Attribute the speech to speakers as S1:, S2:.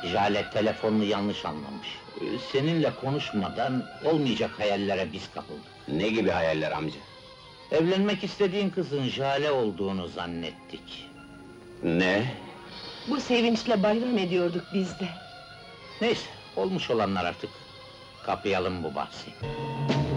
S1: Jale telefonunu yanlış anlamış. Seninle konuşmadan olmayacak hayallere biz kapıldık.
S2: Ne gibi hayaller amca?
S1: Evlenmek istediğin kızın Jale olduğunu zannettik.
S2: Ne?
S3: Bu sevinçle bayram ediyorduk biz de.
S1: Neyse, olmuş olanlar artık. Kapayalım bu bahsi.